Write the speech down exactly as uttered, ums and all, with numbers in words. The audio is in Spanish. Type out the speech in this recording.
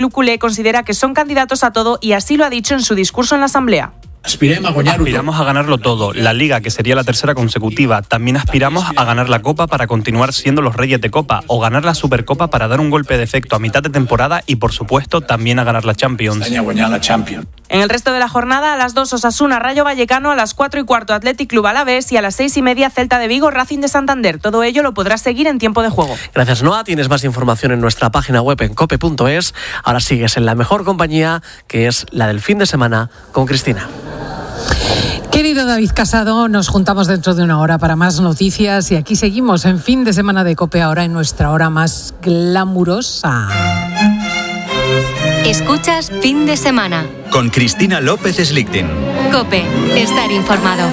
club culé considera que son candidatos a todo y así lo ha dicho en su discurso en la Asamblea. Aspiramos a ganarlo todo, la Liga, que sería la tercera consecutiva. También aspiramos a ganar la Copa para continuar siendo los reyes de Copa, o ganar la Supercopa para dar un golpe de efecto a mitad de temporada y, por supuesto, también a ganar la Champions. En el resto de la jornada, a las dos Osasuna Rayo Vallecano, a las cuatro y cuarto Athletic Club Alavés y a las seis y media Celta de Vigo Racing de Santander. Todo ello lo podrás seguir en tiempo de juego. Gracias, Noa. Tienes más información en nuestra página web en cope punto es. Ahora sigues en la mejor compañía, que es la del fin de semana con Cristina. Querido David Casado, nos juntamos dentro de una hora para más noticias y aquí seguimos en fin de semana de COPE, ahora en nuestra hora más glamurosa. Escuchas Fin de Semana con Cristina López Slichting. COPE, estar informado.